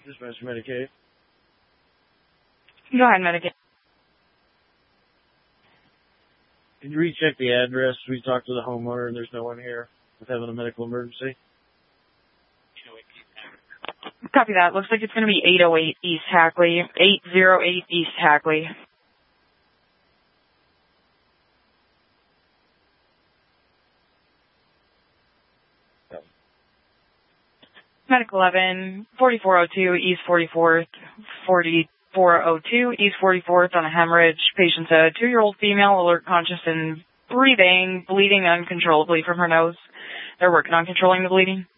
Dispatch Medicaid. Go ahead, Medicaid. Can you recheck the address? We talked to the homeowner and there's no one here with having a medical emergency. Copy that. Looks like it's going to be 808 East Hackley. 808 East Hackley. Medical 11, 4402 East 44th, 4402 East 44th on a hemorrhage. Patient's a 2-year-old female, alert, conscious, and breathing, bleeding uncontrollably from her nose. They're working on controlling the bleeding.